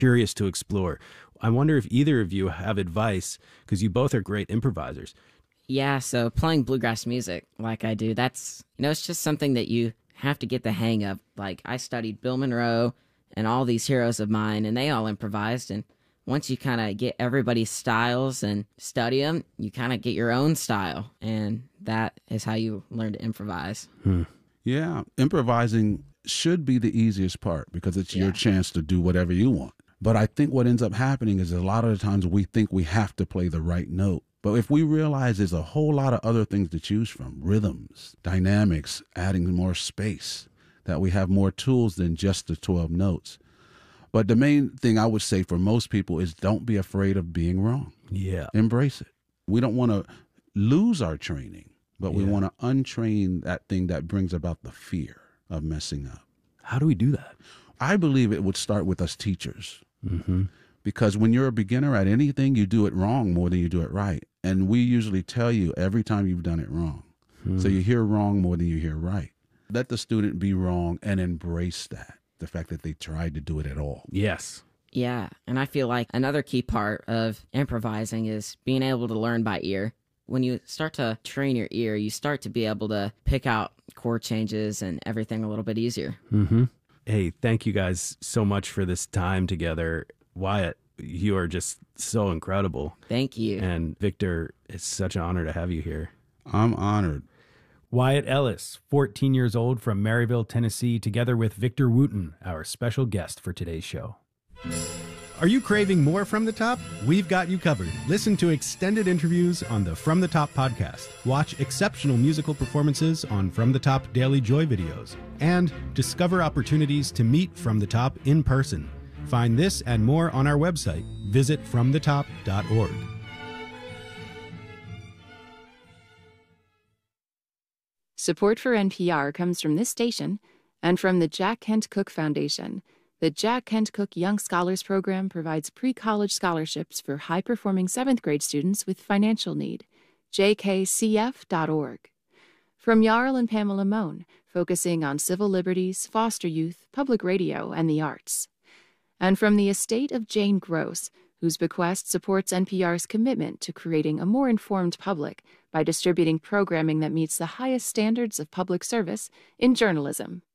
curious to explore. I wonder if either of you have advice, because you both are great improvisers. Yeah, so playing bluegrass music like I do, that's, it's just something that you have to get the hang of. Like, I studied Bill Monroe and all these heroes of mine, and they all improvised. And once you kind of get everybody's styles and study them, you kind of get your own style. And that is how you learn to improvise. Yeah, improvising should be the easiest part because it's your chance to do whatever you want. But I think what ends up happening is a lot of the times we think we have to play the right note. But if we realize there's a whole lot of other things to choose from, rhythms, dynamics, adding more space, that we have more tools than just the 12 notes. But the main thing I would say for most people is don't be afraid of being wrong. Yeah. Embrace it. We don't want to lose our training, but we want to untrain that thing that brings about the fear of messing up. How do we do that? I believe it would start with us teachers. Because when you're a beginner at anything, you do it wrong more than you do it right. And we usually tell you every time you've done it wrong. So you hear wrong more than you hear right. Let the student be wrong and embrace that, the fact that they tried to do it at all. Yes. Yeah, and I feel like another key part of improvising is being able to learn by ear. When you start to train your ear, you start to be able to pick out chord changes and everything a little bit easier. Hey, thank you guys so much for this time together. Wyatt, you are just so incredible. Thank you. And Victor, it's such an honor to have you here. I'm honored. Wyatt Ellis, 14 years old from Maryville, Tennessee, together with Victor Wooten, our special guest for today's show. Are you craving more From the Top? We've got you covered. Listen to extended interviews on the From the Top podcast. Watch exceptional musical performances on From the Top Daily Joy videos. And discover opportunities to meet From the Top in person. Find this and more on our website. Visit fromthetop.org. Support for NPR comes from this station and from the Jack Kent Cooke Foundation. The Jack Kent Cooke Young Scholars Program provides pre-college scholarships for high-performing 7th grade students with financial need. jkcf.org. From Jarl and Pamela Mohn, focusing on civil liberties, foster youth, public radio, and the arts. And from the estate of Jane Gross, whose bequest supports NPR's commitment to creating a more informed public by distributing programming that meets the highest standards of public service in journalism.